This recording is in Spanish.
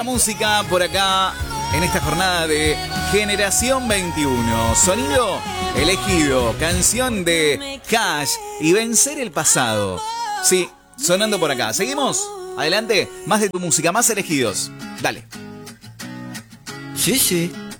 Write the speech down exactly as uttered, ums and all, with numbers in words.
Música por acá en esta jornada de Generación veintiuno. Sonido elegido, canción de Cash y Vencer el Pasado. Sí, sonando por acá. ¿Seguimos? Adelante, más de tu música, más elegidos. Dale. Sí, sí.